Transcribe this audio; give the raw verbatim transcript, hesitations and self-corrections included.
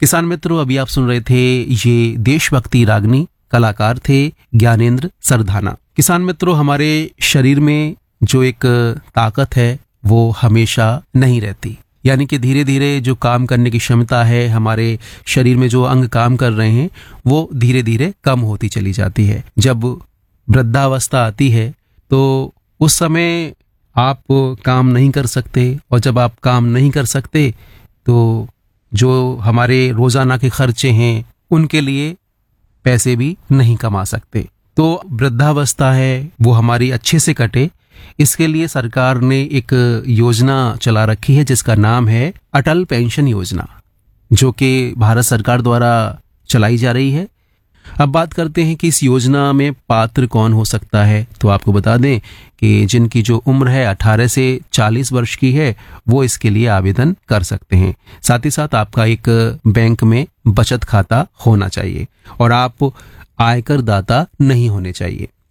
किसान मित्रों, अभी आप सुन रहे थे ये देशभक्ति रागनी, कलाकार थे ज्ञानेंद्र सरधाना। किसान मित्रों, हमारे शरीर में जो एक ताकत है वो हमेशा नहीं रहती, यानी कि धीरे धीरे जो काम करने की क्षमता है, हमारे शरीर में जो अंग काम कर रहे हैं वो धीरे धीरे कम होती चली जाती है। जब वृद्धावस्था आती है तो उस समय आप काम नहीं कर सकते, और जब आप काम नहीं कर सकते तो जो हमारे रोजाना के खर्चे हैं उनके लिए पैसे भी नहीं कमा सकते। तो वृद्धावस्था है वो हमारी अच्छे से कटे, इसके लिए सरकार ने एक योजना चला रखी है जिसका नाम है अटल पेंशन योजना, जो कि भारत सरकार द्वारा चलाई जा रही है। अब बात करते हैं कि इस योजना में पात्र कौन हो सकता है। तो आपको बता दें कि जिनकी जो उम्र है अठारह से चालीस वर्ष की है वो इसके लिए आवेदन कर सकते हैं। साथ ही साथ आपका एक बैंक में बचत खाता होना चाहिए और आप आयकर दाता नहीं होने चाहिए।